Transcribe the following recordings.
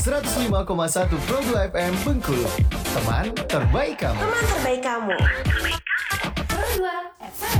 105,1 Pro 2 FM Bengkulu. Teman terbaik kamu. Teman terbaik kamu. Pro 2 FM.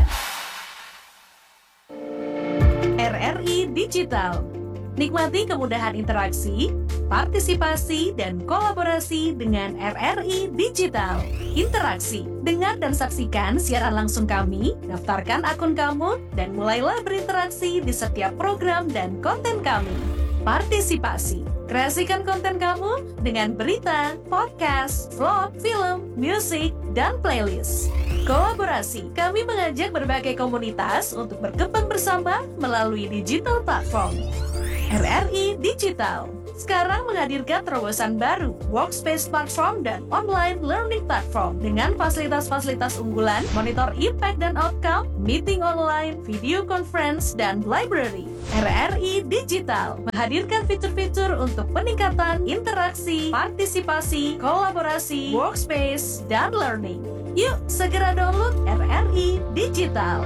RRI Digital. Nikmati kemudahan interaksi, partisipasi, dan kolaborasi dengan RRI Digital. Interaksi, dengar dan saksikan siaran langsung kami, daftarkan akun kamu, dan mulailah berinteraksi di setiap program dan konten kami. Partisipasi, kreasikan konten kamu dengan berita, podcast, vlog, film, musik, dan playlist. Kolaborasi, kami mengajak berbagai komunitas untuk berkembang bersama melalui digital platform. RRI Digital sekarang menghadirkan terobosan baru, workspace platform dan online learning platform dengan fasilitas-fasilitas unggulan, monitor impact dan outcome, meeting online, video conference, dan library. RRI Digital menghadirkan fitur-fitur untuk peningkatan interaksi, partisipasi, kolaborasi, workspace, dan learning. Yuk, segera download RRI Digital.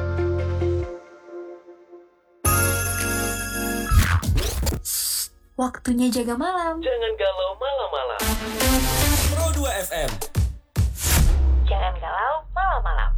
Waktunya jaga malam. Jangan galau malam-malam. Pro 2 FM. Jangan galau malam-malam.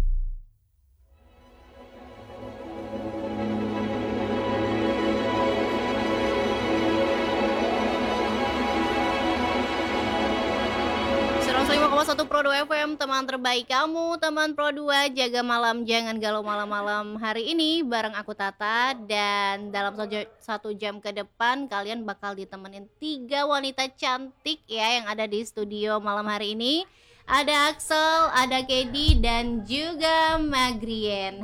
satu Pro 2 FM, teman terbaik kamu, teman Pro 2, jaga malam, jangan galau malam-malam. Hari ini bareng aku Tata, dan dalam 1 jam ke depan kalian bakal ditemenin 3 wanita cantik ya yang ada di studio malam hari ini. Ada Axel, ada Kedi, dan juga Magrien.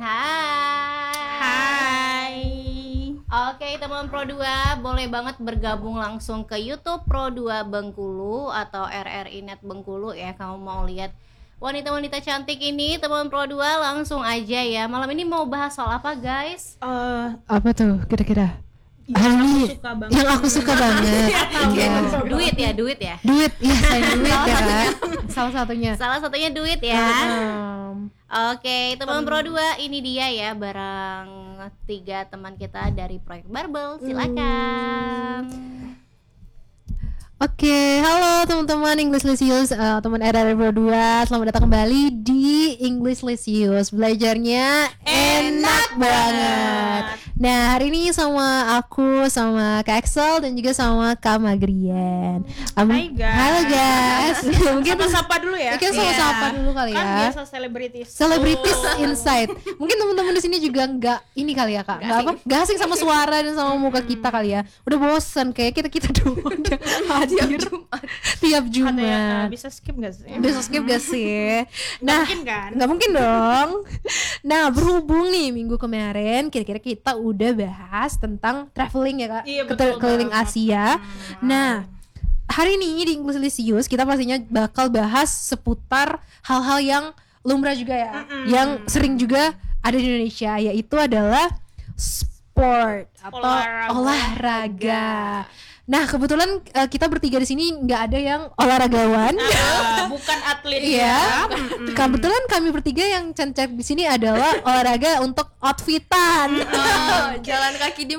Hai. Oke, teman Pro 2, boleh banget bergabung langsung ke YouTube Pro 2 Bengkulu atau RRI Net Bengkulu ya. Kamu mau lihat wanita-wanita cantik ini, teman Pro 2, langsung aja ya. Malam ini mau bahas soal apa, guys? Apa tuh kira-kira? Yang aku suka banget. Duit ya. Duit ya, saya duit ya kan. Salah satunya duit ya. Oke, teman Pro 2, ini dia ya bareng 3 teman kita dari Proyek Barbel. Silakan. Oke, halo teman-teman English Lisius, teman RRI Pro 2. Selamat datang kembali di English Lisius. Belajarnya enak banget. Nah, hari ini sama aku, sama Kak Axel, dan juga sama Kak Magrian. Hai guys. Halo guys. Mungkin sapa dulu ya. Kita sapa dulu kali ya. Kan biasa selebritis. Inside. Mungkin teman-teman di sini juga nggak ini kali ya Kak. Nggak asing sama suara dan sama muka kita kali ya. Udah bosen kayak kita doang. Tiap Jumat. Bisa skip gak sih? Nah, mungkin kan? Nggak mungkin dong. Nah, berhubung nih minggu kemarin kira-kira kita udah bahas tentang traveling ya Kak. Iya, Keliling Asia. Nah, hari ini di English Lisius kita pastinya bakal bahas seputar hal-hal yang lumrah juga ya, yang sering juga ada di Indonesia, yaitu adalah sport atau olahraga. Nah, kebetulan kita bertiga di sini nggak ada yang olahragawan, bukan atlet. Iya. Kebetulan kami bertiga yang cancak di sini adalah olahraga untuk outfitan. Jalan kaki di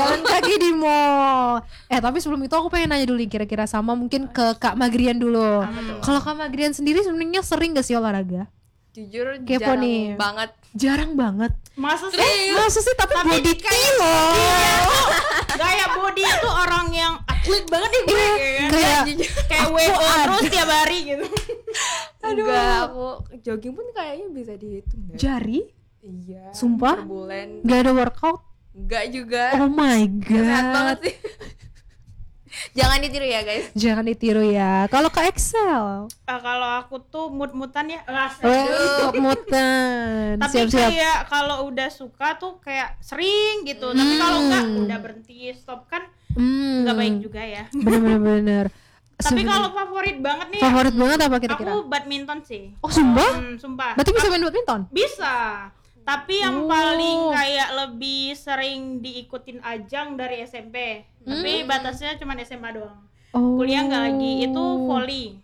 mall. Tapi sebelum itu aku pengen nanya dulu kira-kira sama mungkin ke Kak Magrian dulu. Kalau Kak Magrian sendiri sebenarnya sering nggak sih olahraga? Jujur Kepo jarang banget. Masa sih tapi body loh. Gaya body itu orang yang atlet banget ya gue. Kayak WO terus tiap hari gitu. Enggak, aku jogging pun kayaknya bisa dihitung deh. Jari? Iya. Sumpah? Per bulan. Gak ada workout? Enggak juga. Oh my god. Sehat banget sih. Jangan ditiru ya guys. Jangan ditiru ya. Kalau ke Excel? Kalau aku tuh mut-mutan ya. Mutan. Tapi kayak kalau udah suka tuh kayak sering gitu. Tapi kalau enggak udah berhenti stop kan enggak baik juga ya. Bener-bener. Tapi kalau favorit banget nih. Favorit banget apa kira-kira? Aku badminton sih. Oh sumpah? Sumpah. Berarti bisa main badminton? Bisa. Tapi yang paling kayak lebih sering diikutin ajang dari SMP. Tapi batasnya cuma SMA doang. Kuliah nggak lagi. Itu volley.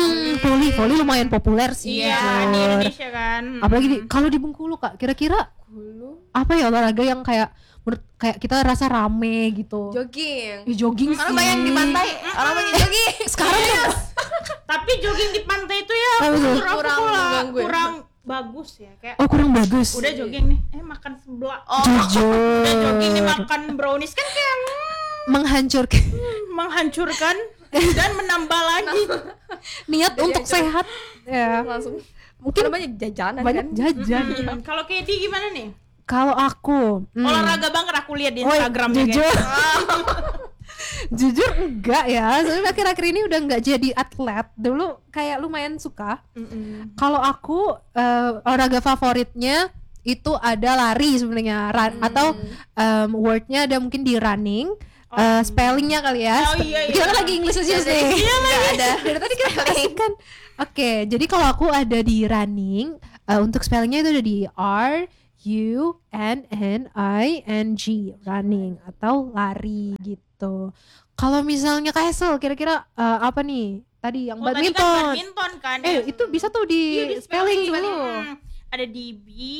Volley lumayan populer sih. Iya, di Indonesia kan. Apalagi kalau di Bengkulu Kak, kira-kira Apa ya olahraga yang kayak kayak kita rasa rame gitu? Jogging. Jogging Orang sih. banyak di pantai, orang banyak jogging. Sekarang ya. Tapi jogging di pantai itu ya Apa tuh? menurut aku Kurang lah, mengganggu ya? kurang bagus ya, kayak Oh kurang bagus. udah jogging nih, makan sebelah. Jujur. Udah jogging nih makan brownies kan kayak Menghancurkan menghancurkan dan menambah lagi. niat untuk sehat. Ya. Langsung. Mungkin Karena banyak jajanan banyak kan. jajan. Kalau Kedi gimana nih? Kalau aku Olahraga banget aku lihat di Oh, Instagramnya jujur. guys. Jujur enggak ya. Soalnya akhir-akhir ini udah enggak jadi atlet. Dulu kayak lumayan suka. Kalau aku olahraga favoritnya itu ada lari sebenarnya atau wordnya ada mungkin di running. Spellingnya kali ya. Oh, iya, iya. Kita kan lagi English aja sih. Enggak ada. Dari tadi kita Asik kan. Oke, jadi kalau aku ada di running, untuk spellingnya itu ada di RUNNING, running atau lari gitu. Kalau misalnya Kaisel, kira-kira apa nih? Tadi yang Oh, tadi kan badminton. badminton kan. yang- Itu bisa tuh di, Iya, di spelling spelling. dulu. Ada di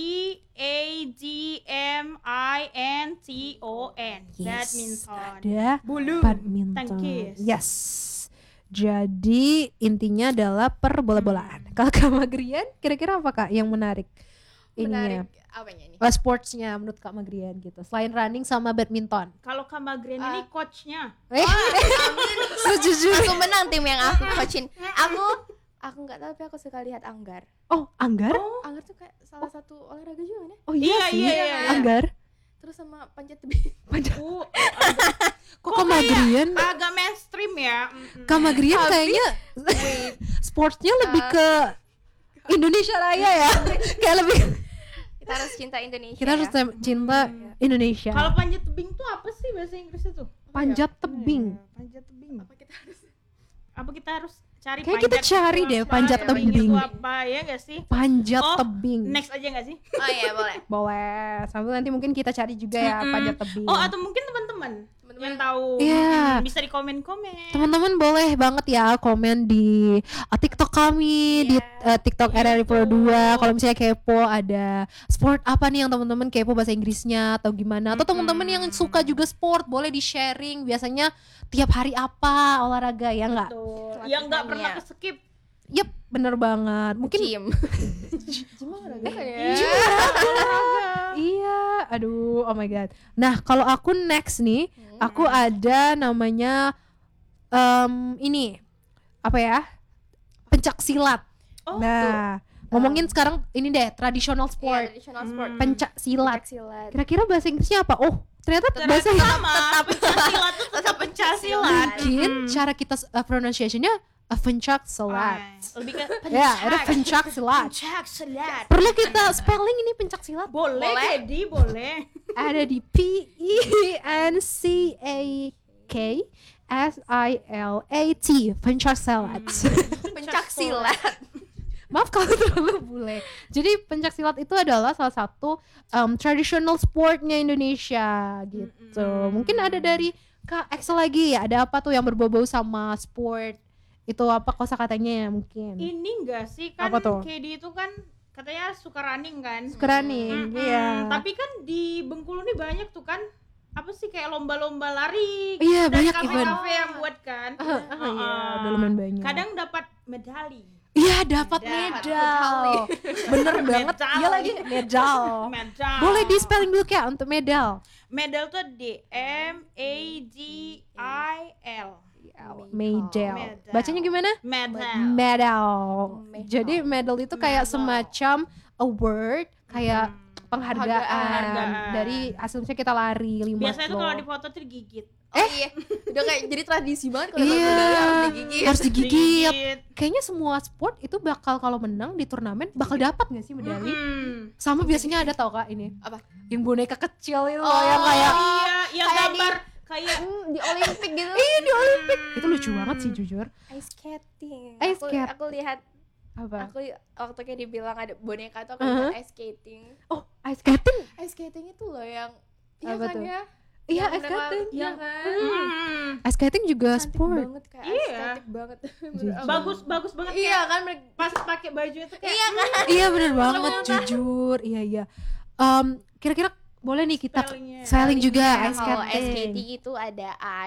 BADMINTON. Badminton. Ada Bulu. badminton. Tangkis. Yes. Jadi intinya adalah perbola-bolaan. Kalau Kak Magrian, kira-kira apa Kak yang menarik? Ininya. menarik apanya nih? Sportsnya menurut Kak Magrian gitu. Selain running sama badminton. Kalau Kamagrian ini coachnya. Sejujurnya. Aku menang tim yang aku coachin. Aku nggak tahu tapi aku suka lihat Anggar. Oh, Anggar? Anggar tuh kayak salah satu olahraga juga kan ya? Oh iya, Iya, sih. iya, iya. Anggar. Terus sama panjat tebing. Oh, Kok Kak Magrian? agak mainstream ya. Kak Magrian kayaknya sportsnya lebih ke Indonesia Raya ya. Kayak lebih Kita harus cinta Indonesia. kita harus ya. cinta Indonesia. Kalau panjat tebing tuh apa sih bahasa Inggrisnya tuh? Panjat tebing. Panjat tebing. Apa kita harus Cari Kayak kita cari deh panjat tebing. itu apa ya gak sih? Panjat Oh, tebing. Next aja gak sih? Oh iya boleh. Boleh. Sambil nanti mungkin kita cari juga ya panjat tebing. Oh, atau mungkin teman-teman yang tahu Iya. bisa di komen-komen. Teman-teman boleh banget ya komen di TikTok kami, di TikTok RRI Pro 2. Kalau misalnya kepo ada sport apa nih yang teman-teman kepo bahasa Inggrisnya atau gimana, atau teman-teman yang suka juga sport boleh di sharing. Biasanya tiap hari apa olahraga ya enggak? Tuh, yang nggak pernah ke skip. Yep, bener banget. Mungkin Gym. Gym olahraga kan ya? iya, aduh, oh my god. Nah, kalau aku next nih, aku ada namanya ini apa ya? Pencak silat. Oh, Nah, ngomongin sekarang ini deh, traditional Iya, sport. traditional sport. Pencak silat. Silat. Kira-kira bahasa Inggrisnya apa? Oh, ternyata bahasa Sama, pencasilat tuh tetap pencasilat. mungkin cara kita pronunciation-nya pencak silat. Lebih ke Ya, ada pencak silat. pencasilat. Perlu kita spelling ini pencak silat? Boleh, jadi boleh. Ada di PENCAKSILAT, pencak silat. Pencak silat. Maaf kalau terlalu bule. Jadi pencak silat itu adalah salah satu traditional sportnya Indonesia gitu. Mungkin ada dari Kak Excel lagi ya. Ada apa tuh yang berbau-bau sama sport? Itu apa kosakatanya ya mungkin? Ini enggak sih kan Apa tuh? KD itu kan katanya suka running kan? Running, iya. Tapi kan di Bengkulu nih banyak tuh kan apa sih kayak lomba-lomba lari. Iya, Dan banyak event. kafe-kafe yang buat kan. Iya, udah lumayan banyak. Kadang dapat medali. Iya, dapat medal. Bener banget. Medal. Iya lagi medal. Medal. Boleh di spelling dulu ya untuk medal. Medal tuh DMADIL. Medal. Medal. Bacanya gimana? Medal. Medal. Jadi medal itu kayak semacam award, kayak penghargaan Penghargaan. dari hasil misalnya kita lari 5 Biasanya tuh kilo. kalau di foto tuh digigit. Oh iya. Udah kayak jadi tradisi banget kalau dapat Iya, medali harus digigit. harus digigit. Kayaknya semua sport itu bakal kalau menang di turnamen bakal dapat nggak sih medali? Sama biasanya ada tau Kak ini. Apa? Yang boneka kecil itu loh yang kayak Iya, yang Kayak gambar kayak Di Olimpik gitu. Iya di Olimpik. Itu lucu banget sih jujur. Ice skating. Ice skate. Aku lihat Apa? aku waktu kayak dibilang ada boneka tuh aku lihat ice skating. Oh, ice skating. Ice skating itu loh yang Apa kan tuh? ya? Iya, Yang ice mereka- skating. Iya kan? Ice skating juga Cantik sport. banget kayak Iya. estetik banget. bagus banget. Iya kan mereka Pas pakai baju itu kayak iya kan? Iya bener banget jujur. Iya iya. Kira-kira boleh nih kita Spellingnya. spelling juga ice Kalau skating. SKT itu ada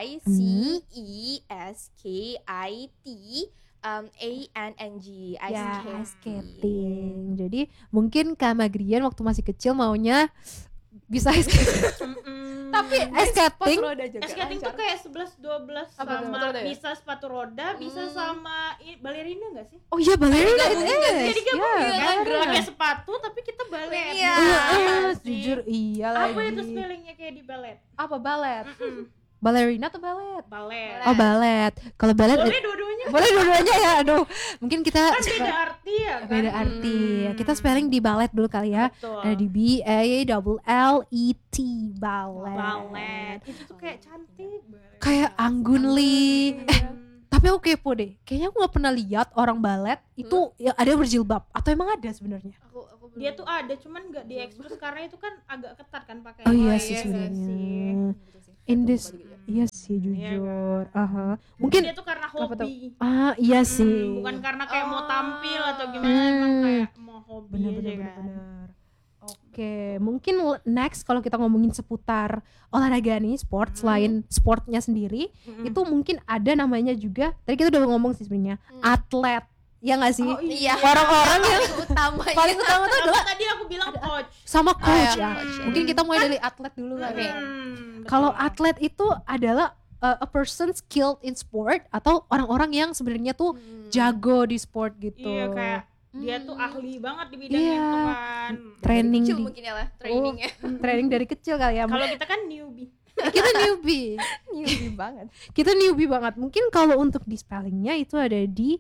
ICESKIT ANNG. Ya, Ice ice skating. Jadi mungkin Kak Magrian waktu masih kecil maunya bisa ice skating. Tapi ice skating Skating tuh kayak 11-12 Apa, sama sepatu roda ya? bisa sepatu roda, bisa sama balerina enggak sih? oh iya balerina it Jadi is. gabung Ya, kan balerina. pakai sepatu tapi kita balet. Iya. Jujur iya lagi. Apa itu spellingnya kayak di balet? Apa balet? Balerina atau balet? Balet. Oh balet. Kalau balet Boleh dua-duanya. boleh dua-duanya ya. Aduh, mungkin kita Kan beda arti ya kan? beda arti. Kita spelling di balet dulu kali ya. Betul. Ada di BALLET balet. Balet. Itu tuh kayak cantik. Kayak Anggun Lee. Tapi aku kepo deh. Kayaknya aku nggak pernah lihat orang balet itu ya ada yang berjilbab atau emang ada sebenarnya? Aku belum. Dia tuh ada cuman nggak diekspos karena itu kan agak ketat kan pakai. Oh iya iya sih nggak sebenarnya. sih? In this, iya sih jujur. Aha. Mungkin Dia tuh karena hobi. iya sih. Bukan karena kayak mau tampil atau gimana, emang kayak mau hobi aja kan. Benar. Oke, mungkin next kalau kita ngomongin seputar olahraga nih, sport selain sportnya sendiri, itu mungkin ada namanya juga. Tadi kita udah ngomong sih sebenarnya, atlet. Ya nggak sih? Iya. Orang-orang yang utama paling utama tuh adalah Tadi aku bilang coach. sama coach ya. iya, coach. Mungkin kita mulai dari atlet dulu kali. Betul. Kalau atlet itu adalah a person skilled in sport atau orang-orang yang sebenarnya tuh jago di sport gitu. Iya kayak dia tuh ahli banget di bidang Iya. itu kan. Training kecil di mungkin ya lah trainingnya. training dari kecil kali ya. Kalau kita kan newbie. Kita newbie. Newbie banget. Kita newbie banget. Mungkin kalau untuk di spellingnya itu ada di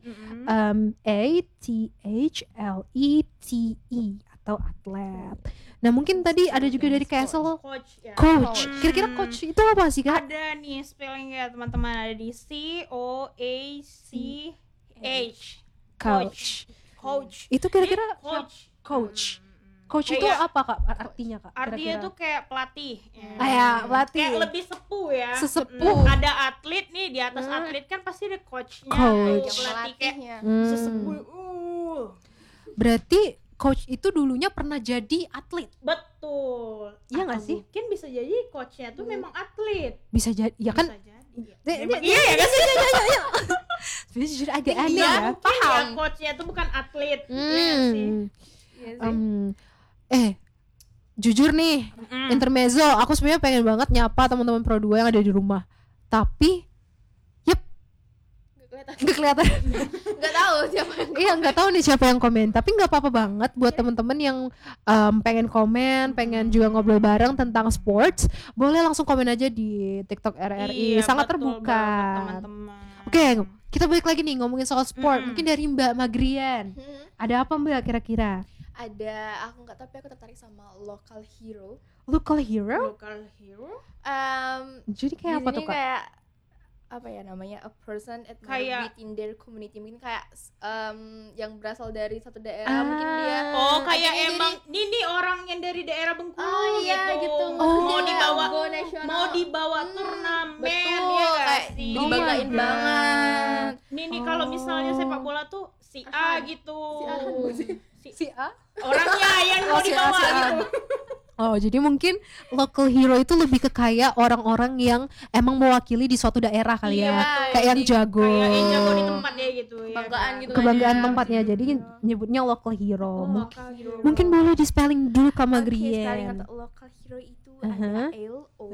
ATHLETE atau atlet. Nah mungkin tadi ada juga dari Castle Coach ya. coach. Kira-kira coach itu apa sih Kak? Ada nih spellingnya teman-teman, ada di COACH. Coach. Coach. Itu kira-kira Jadi coach. coach. Coach itu Kayak- apa Kak artinya Kak? Artinya Kira-kira? tuh kayak pelatih. ya, pelatih. Kayak lebih sepuh ya. Sesepuh. Ada atlet nih, di atas atlet kan pasti ada coachnya. Coach. Kayak pelatih kayak Pelatihnya. sesepuh. Berarti coach itu dulunya pernah jadi atlet. Betul. Iya nggak Atau sih? Mungkin bisa jadi coachnya tuh memang atlet. Bisa jadi ya kan? Bisa jadi. Iya ya kan? Sebenarnya jujur agak aneh Iya, ya. mungkin ya coachnya tuh bukan atlet. Iya nggak sih? Jujur nih, intermezzo, aku sebenarnya pengen banget nyapa teman-teman Pro 2 yang ada di rumah. Tapi, nggak kelihatan. Nggak tahu siapa yang Iya, nggak tahu nih siapa yang komen. Tapi nggak apa-apa banget buat teman-teman yang pengen komen, pengen juga ngobrol bareng tentang sports. Boleh langsung komen aja di TikTok RRI. Iya, Sangat betul terbuka. banget, teman-teman. Oke, kita balik lagi nih ngomongin soal sport. Mungkin dari Mbak Magrian. Ada apa Mbak kira-kira? ada, aku nggak tahu, tapi aku tertarik sama local hero. Local hero? Local hero. Jadi kayak apa Di tuh sini Kak? kayak apa ya namanya, a person admired Kayak- within their community, mungkin kayak yang berasal dari satu daerah, mungkin dia Oh, kayak akhirnya emang ini orang yang dari daerah Bengkulu Oh, iya, gitu. Mau Maksudnya dibawa go nasional. mau dibawa turnamen betul, ya nggak kayak sih? dibanggain God. banget. Nih kalau misalnya sepak bola tuh si A gitu. Si A? Orangnya yang mau si A, dibawa si A. gitu. Oh, jadi mungkin local hero itu lebih ke kayak orang-orang yang emang mewakili di suatu daerah kali ya. Iya, Kayak yang jago. Kayak yang jago di tempatnya gitu ya. Kebanggaan kan? gitu. Kebanggaan Iya. tempatnya. Jadi nyebutnya local hero. Oh, Mungkin, local hero. mungkin boleh di spelling dulu Kak Oke, spelling Magrian. kata local hero itu Aha. ada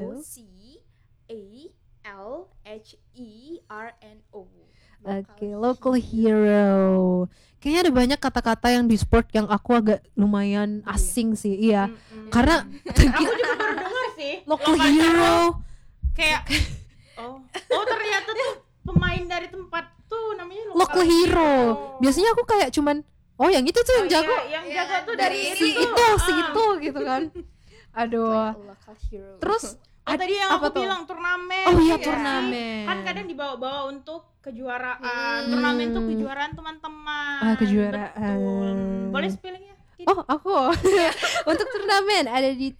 LOCALHERNO. Oke, local hero. Kayaknya ada banyak kata-kata yang di sport yang aku agak lumayan asing sih. Iya. Karena Aku juga baru dengar sih. local hero. Kayak oh ternyata tuh pemain dari tempat tuh namanya Local hero. Biasanya aku kayak cuman yang itu tuh yang jago. Yang jago tuh dari dari Si itu. itu gitu kan. Aduh. Local hero. Terus Tadi yang apa aku tuh? bilang turnamen. Oh iya, ya. turnamen. Kan kadang dibawa-bawa untuk kejuaraan. Turnamen tuh kejuaraan teman-teman. Kejuaraan. Betul. Boleh spellingnya? Oh, aku. Untuk turnamen ada di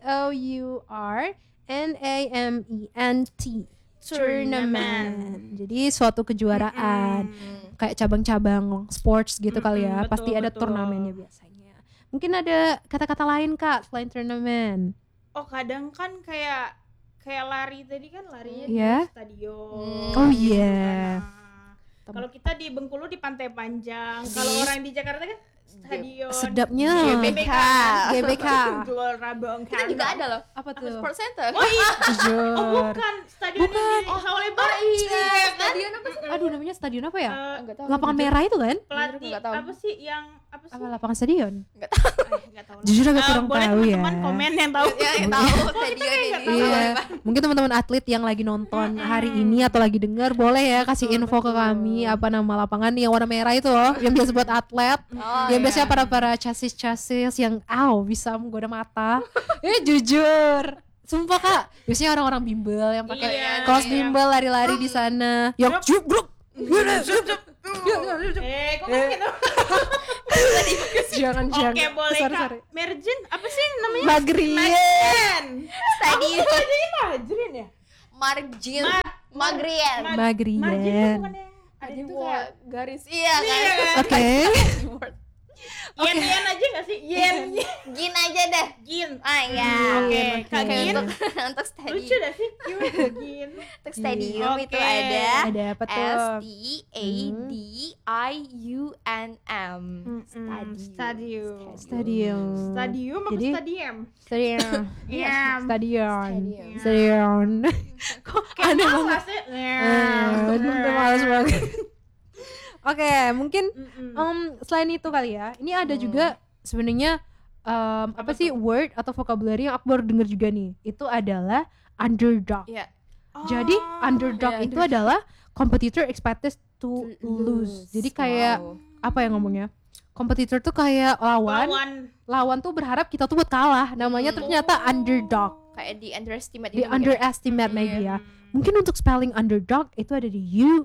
TOURNAMENT. Tournament. Jadi suatu kejuaraan. Kayak cabang-cabang sports gitu kali ya. Betul, Pasti ada betul. turnamennya biasanya. Mungkin ada kata-kata lain Kak selain turnamen. Oh kadang kan kayak lari tadi kan larinya Iya. di stadion. Oh iya. Nah, kalau kita di Bengkulu di Pantai Panjang, kalau orang di Jakarta kan stadion. Sedapnya. GBK. GBK. Gelora Bung Kita juga ada loh. Apa Apa tuh? Sport Center? Oh iya. Jujur. Oh bukan, stadion Bukan. di Sauleba. Iya, kan? stadion apa sih? Aduh namanya stadion apa ya? Eh, Enggak tahu. Lapangan merah itu kan? pelatih Nggak tahu. apa sih yang apa sih? Apa lapangan stadion? Nggak tahu. Jujur agak kurang boleh tahu ya. teman-teman komen yang tahu. Ya, yang tahu stadion ini. Iya, mungkin teman-teman atlet yang lagi nonton hari ini atau lagi denger boleh ya kasih info ke kami apa nama lapangan yang warna merah itu loh, yang biasa buat atlet, Oh, yang iya. biasanya para chassis yang bisa menggoda mata. Jujur, sumpah Kak, biasanya orang-orang bimbel yang pakai Iya, kaos iya. bimbel lari-lari di sana, yang grup. Kok kayak gitu? Jangan. Oke, boleh Sorry, Kak. sorry. Merjen, apa sih namanya? Magrien. Margin. Stadion. Apa jadi Margin ya? Margin. Magrien. Margin itu Magrien. bukan yang ada di Itu wall. kayak garis. Iya Iya kan? kan? Oke. Yen aja nggak sih? Yen. Gin aja deh. Gin. Ah ya. Oke, Kak oke. Gin. Untuk Lucu stadion. dah sih. Gin. Untuk stadium Oke. itu ada Ada apa tuh? STADIUNM. Stadium. Stadion. Stadium apa Jadi- stadium? Stadion. Iya. Stadion. Stadion. Stadion. Kok aneh banget. sih? Udah males banget. Oke, mungkin selain itu kali ya. Ini ada juga sebenarnya apa sih word atau vocabulary yang aku baru dengar juga nih. Itu adalah underdog. Iya. Jadi underdog iya, itu adalah competitor expected to lose. Jadi kayak apa ya ngomongnya? Kompetitor tuh kayak lawan tuh berharap kita tuh buat kalah. Namanya ternyata underdog. Kayak di underestimate Di itu mungkin. underestimate maybe ya. Mungkin untuk spelling underdog itu ada di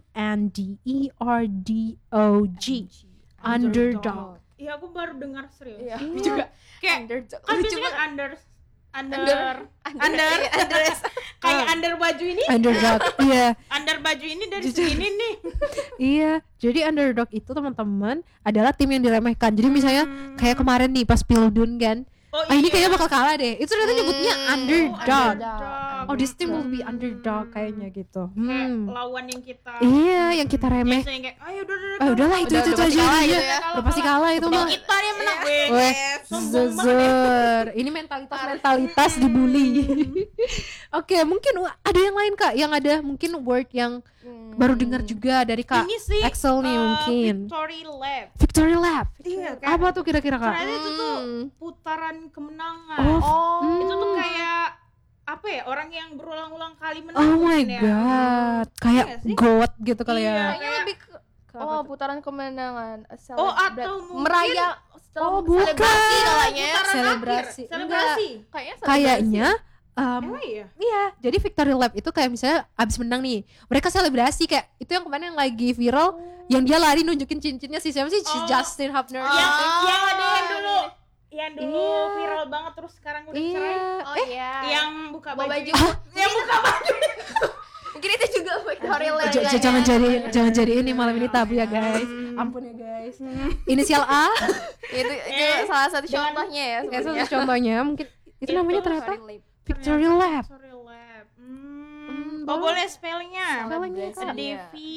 UNDERDOG. Underdog. Iya, aku baru dengar serius. Iya. Juga kayak Underdog. kan Lucu biasanya banget. under kayak under baju ini Underdog. Iya. under baju ini dari segini nih. Iya. Jadi underdog itu teman-teman adalah tim yang diremehkan. Jadi misalnya kayak kemarin nih pas Pildun kan. Ini kayaknya bakal kalah deh. Itu ternyata nyebutnya underdog. Oh, this team will be underdog kayaknya gitu. Kayak lawan yang kita Iya, yang kita remeh. biasanya kayak ayo Udahlah itu Udah aja pasti kalah aja. gitu ya. Udah pasti kalah itu mah. kita yang menang. Weh, zuzur. Ini mentalitas dibully. Oke, mungkin ada yang lain Kak, yang ada mungkin word yang baru dengar juga dari Kak Ini sih Axel nih mungkin. Victory Lab. Victory Lab. Iya kan? Apa tuh kira-kira Kak? Ternyata itu tuh putaran kemenangan. Itu tuh kayak apa ya, orang yang berulang-ulang kali menang. Oh my mungkin ya. god, kayak Iya sih? goat gitu kali Iya, ya. Kayaknya lebih ke putaran kemenangan. Oh, atau mungkin meraya Oh, bukan. selebrasi kayaknya. Putaran Selebrasi. akhir. Selebrasi. Kayaknya Kayaknya Emang iya? iya, jadi Victory Lap itu kayak misalnya abis menang nih, mereka selebrasi kayak itu yang kemarin yang lagi viral, yang dia lari nunjukin cincinnya si siapa sih, si Justin Hubner. Yang ada yang dulu viral banget terus sekarang udah cerai. Oh iya. Yang buka Bawa baju. baju. Yang buka baju. Mungkin itu juga Victory Lab. Jangan jadi ini malam ini tabu ya guys. Ampun ya guys. Inisial A. Itu salah satu contohnya ya Ya, sebenarnya. salah contohnya mungkin itu namanya ternyata Victory Lab. Victory Lab. Victory Lab. Oh, boleh spellingnya. Spellingnya, Kak. Ada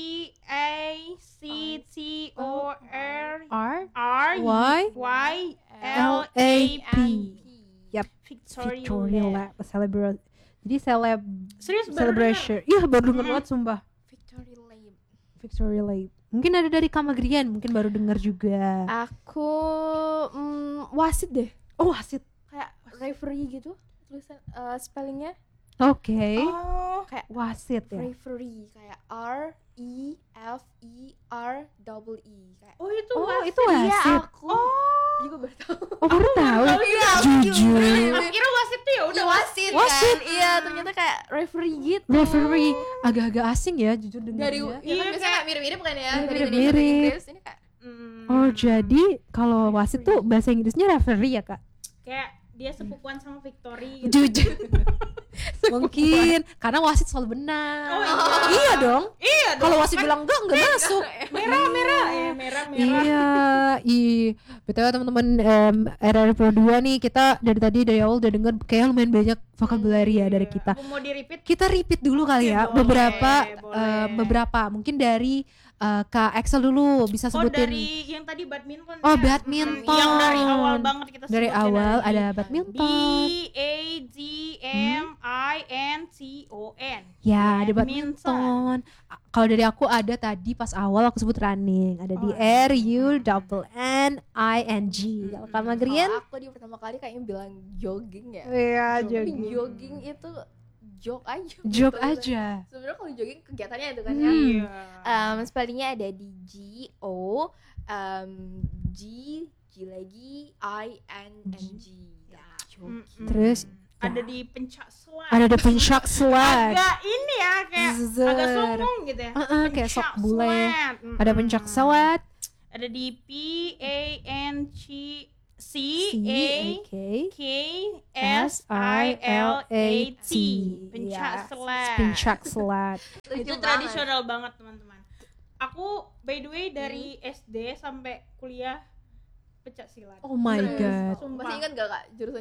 VACTOR R Y-L-A-P. Yap, Victory Victory Lab. Lab. Jadi Serius baru celebration. Iya, baru dengar banget sumpah. Victory Lab. Victory Lab. Mungkin ada dari Kamagrian, mungkin baru dengar juga. Aku wasit deh. Oh, wasit. Kayak referee gitu tulisan spellingnya Oke. Oh, kayak Wasit ya. referee kayak REFEREE kayak oh itu Oh, wasit. itu wasit. iya aku juga baru tahu. Oh, baru tahu. Jujur. Aku kira wasit tuh ya udah wasit Wasit. kan iya ternyata kayak referee gitu Referee agak-agak asing ya, jujur dari dengarnya. ya kan biasanya kayak mirip-mirip kan ya dari Mirip-mirip. bahasa Inggris ini kayak Oh, jadi kalau wasit tuh bahasa Inggrisnya referee ya, Kak? kayak dia sepupuan sama Victory gitu. Jujur. Mungkin karena wasit selalu benar. Oh, Iya dong. Iya dong. Kalau wasit bilang enggak masuk. merah. Iya, Betul teman-teman RRI Pro 2 nih, kita dari awal udah denger kayak lumayan banyak vocabulary ya dari kita. Aku mau di-repeat. Kita repeat dulu kali ya, Boleh. beberapa mungkin dari Kak Excel dulu bisa Oh, sebutin. dari yang tadi badminton. Oh, ya? badminton. Yang dari awal banget kita Dari sebutin awal tadi. ada badminton. BADMINTON. Ya, ada badminton. Kalau dari aku ada tadi pas awal aku sebut running, ada di RUNNING. Kalau kamu Grian? Kalau aku di pertama kali kayaknya bilang jogging ya. Iya, Tapi jogging itu jog aja. Jog betul. aja. Sebenarnya kalau jogging kegiatannya itu kan ya. Iya. Spellingnya ada di GO, G lagi INNG. Ya, jogging. Terus ada di pencak selat. ada di pencak selat. Agak ini ya kayak Zer. agak songong gitu ya. Kayak sok Pencak bule. selat. Ada pencak selat. Ada di PANCSILAT. Pencak Ya, selat. Pencak selat. Itu tradisional banget teman-teman. Aku by the way dari SD sampai kuliah pencak silat. Oh my god. Sumpah. Masih ingat gak Kak jurusnya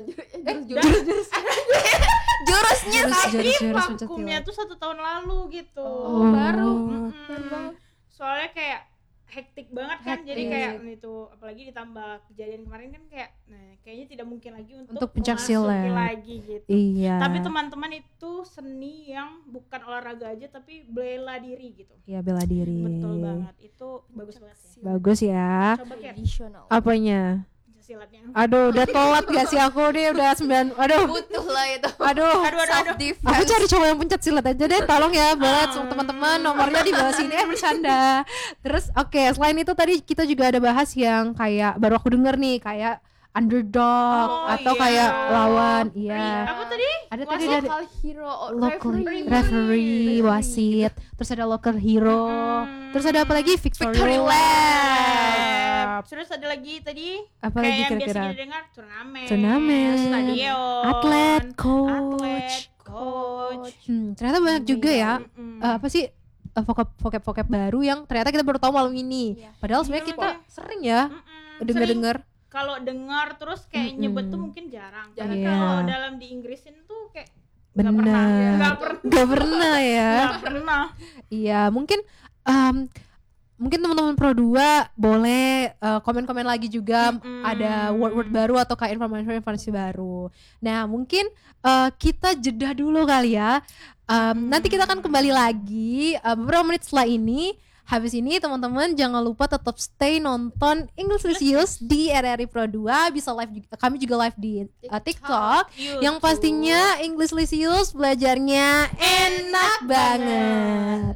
Jurus Vakumnya tuh 1 tahun lalu gitu. Oh, baru. Soalnya kayak hektik banget kan, jadi Hektik. kayak itu apalagi ditambah kejadian kemarin kan kayak kayaknya tidak mungkin lagi untuk pencak memasuki silat. lagi gitu. Iya. Tapi teman-teman itu seni yang bukan olahraga aja tapi bela diri gitu. Iya, bela diri. Betul banget. Itu bagus banget ya. Bagus ya. Coba kayak tradisional. Apanya? pencak silatnya. Aduh, udah telat gak sih aku nih, udah 9. Aduh. Butuh lah itu. Aduh. Aduh. Aku cari cowok yang pencak silat aja deh, tolong ya buat teman-teman, nomornya di bawah sini. Bercanda. Terus oke, selain itu tadi kita juga ada bahas yang kayak baru aku denger nih, kayak underdog atau iya. kayak lawan. Iya. Apa tadi? Ada tadi dari Local hero, local referee. referee, wasit, terus ada local hero, terus ada apa lagi? Victory Lab. Terus ada lagi tadi Apa kayak lagi yang kira-kira? biasa didengar turnamen, Atlet, stadion, atlet, coach. coach. Ternyata banyak juga ya. Mm-mm. Apa sih vocab baru yang ternyata kita baru tahu malam ini. Iya. Padahal sebenarnya kita sering ya Mm-mm. dengar-dengar. Kalau dengar terus kayak nyebut tuh mungkin jarang. Tapi Iya. kalau dalam di Inggrisin tuh kayak Benar. Gak pernah ya. nggak pernah. Iya, mungkin teman-teman Pro 2 boleh komen-komen lagi juga ada word-word baru atau kayak informasi baru. Nah, mungkin kita jeda dulu kali ya. Nanti kita akan kembali lagi beberapa menit setelah ini. Habis ini teman-teman jangan lupa tetap stay nonton English Lisius di RRI Pro 2. Bisa live kami juga live di TikTok. Yang pastinya English Lisius belajarnya enak banget.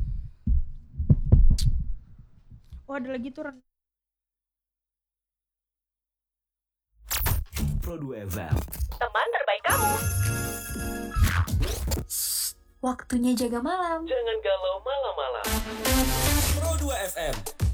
Oh, ada lagi tuh. Pro 2 FM. Teman terbaik kamu. Waktunya jaga malam. Jangan galau malam-malam. Pro 2 FM.